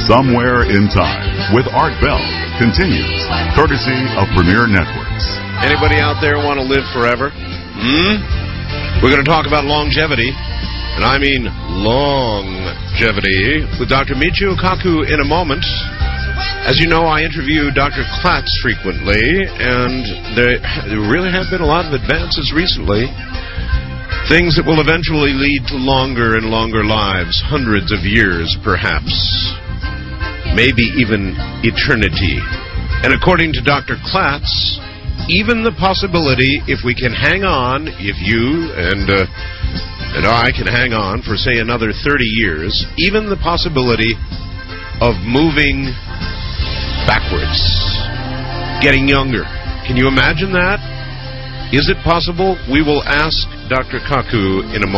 Somewhere in Time with Art Bell continues, courtesy of Premier Networks. Anybody out there want to live forever? We're going to talk about longevity, and I mean longevity, with Dr. Michio Kaku in a moment. As you know, I interview Dr. Klatz frequently, and there really have been a lot of advances recently. Things that will eventually lead to longer and longer lives, hundreds of years perhaps, maybe even eternity. And according to Dr. Klatz, even the possibility, if we can hang on, if you and I can hang on for, say, another 30 years, even the possibility of moving backwards, getting younger. Can you imagine that? Is it possible? We will ask Dr. Kaku in a moment.